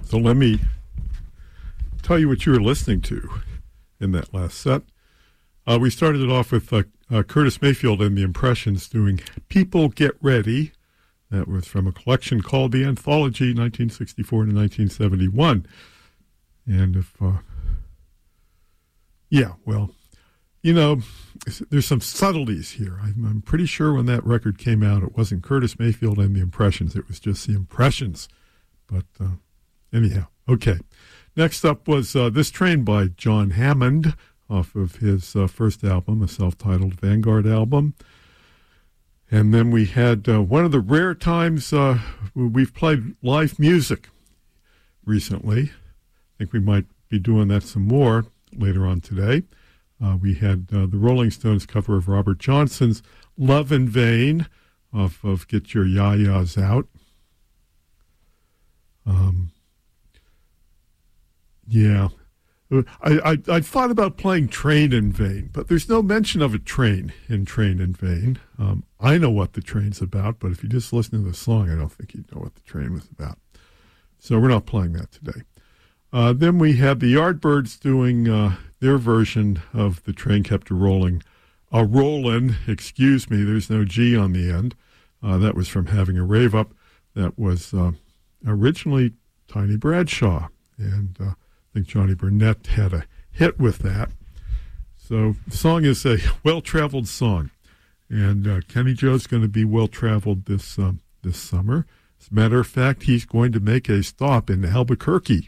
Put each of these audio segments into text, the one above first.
So let me tell you what you were listening to in that last set. We started it off with Curtis Mayfield and the Impressions doing People Get Ready. That was from a collection called The Anthology, 1964 to 1971. And if, there's some subtleties here. I'm pretty sure when that record came out, it wasn't Curtis Mayfield and the Impressions. It was just the Impressions. But anyhow, okay. Next up was This Train by John Hammond off of his first album, a self-titled Vanguard album. And then we had one of the rare times we've played live music recently. I think we might be doing that some more later on today. We had the Rolling Stones cover of Robert Johnson's Love in Vain off of Get Your Ya-Ya's Out. I thought about playing Train in Vain, but there's no mention of a train in Train in Vain. I know what the train's about, but if you just listen to the song, I don't think you'd know what the train was about. So we're not playing that today. Then we had the Yardbirds doing their version of The Train Kept A-Rolling. A-Rollin', excuse me, there's no G on the end. That was from Having a Rave Up. That was originally Tiny Bradshaw, and I think Johnny Burnett had a hit with that. So the song is a well-traveled song, and Kenny Joe's going to be well-traveled this summer. As a matter of fact, he's going to make a stop in Albuquerque.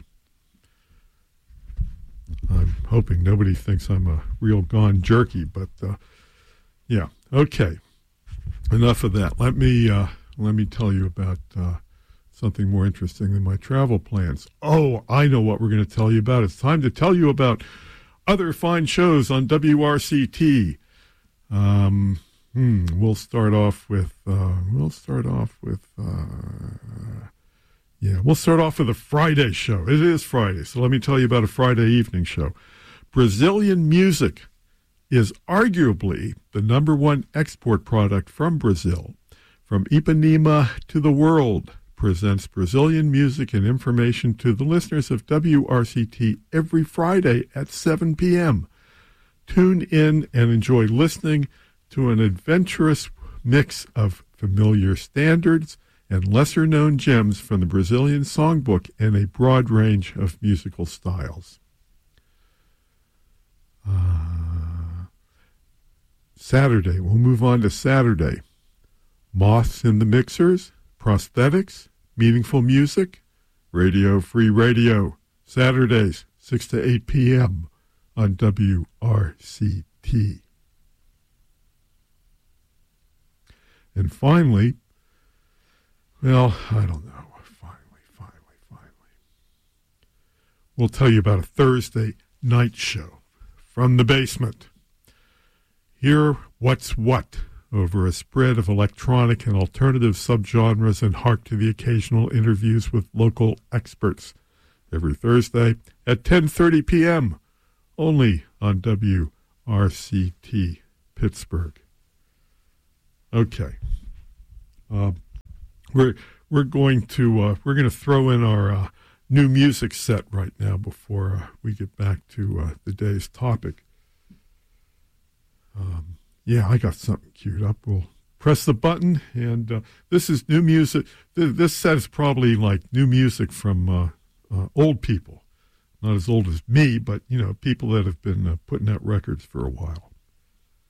I'm hoping nobody thinks I'm a real gone jerky, but yeah, okay. Enough of that. Let me tell you about something more interesting than my travel plans. Oh, I know what we're going to tell you about. It's time to tell you about other fine shows on WRCT. We'll start off with a Friday show. It is Friday, so let me tell you about a Friday evening show. Brazilian music is arguably the number one export product from Brazil. From Ipanema to the World presents Brazilian music and information to the listeners of WRCT every Friday at 7 p.m. Tune in and enjoy listening to an adventurous mix of familiar standards and lesser-known gems from the Brazilian songbook and a broad range of musical styles. Saturday, we'll move on to Saturday. Moths in the Mixers, Prosthetics, Meaningful Music, Radio Free Radio, Saturdays, 6 to 8 p.m. on WRCT. And finally, well, I don't know, finally, we'll tell you about a Thursday night show from the basement. Hear what's what over a spread of electronic and alternative subgenres and hark to the occasional interviews with local experts every Thursday at 10:30 p.m. only on WRCT Pittsburgh. Okay. We're going to throw in our new music set right now before we get back to the day's topic. I got something queued up. We'll press the button, and this is new music. This set is probably like new music from old people. Not as old as me, but, people that have been putting out records for a while.